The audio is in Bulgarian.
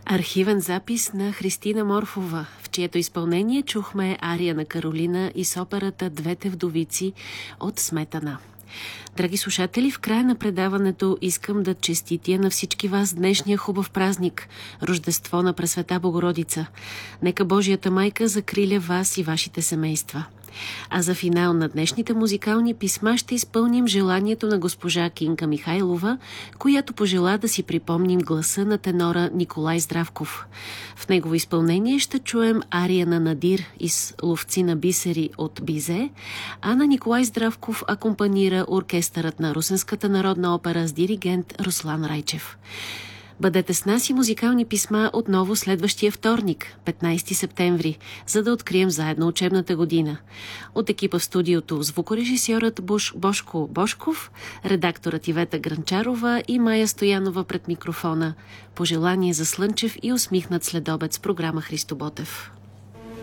Архивен запис на Христина Морфова, в чието изпълнение чухме ария на Каролина и с операта «Двете вдовици» от Сметана. Драги слушатели, в края на предаването искам да честитя на всички вас днешния хубав празник – Рождество на Пресвета Богородица. Нека Божията майка закриля вас и вашите семейства. А за финал на днешните музикални писма ще изпълним желанието на госпожа Кинка Михайлова, която пожела да си припомним гласа на тенора Николай Здравков. В негово изпълнение ще чуем ария на Надир из «Ловци на бисери» от Бизе, а на Николай Здравков акомпанира оркестърът на Русенската народна опера с диригент Руслан Райчев. Бъдете с нас и музикални писма отново следващия вторник, 15 септември, за да открием заедно учебната година. От екипа в студиото звукорежисьорът Бошко Бошков, редакторът Ивета Гранчарова и Майя Стоянова пред микрофона. Пожелание за слънчев и усмихнат следобед с програма Христо Ботев.